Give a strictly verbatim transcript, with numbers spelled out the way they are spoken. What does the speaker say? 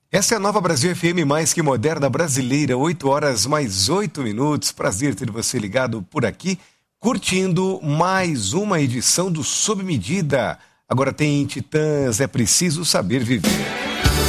Essa é a Nova Brasil F M, mais que moderna brasileira, oito horas mais oito minutos. Prazer ter você ligado por aqui, curtindo mais uma edição do Sob Medida. Agora tem Titãs, é preciso saber viver.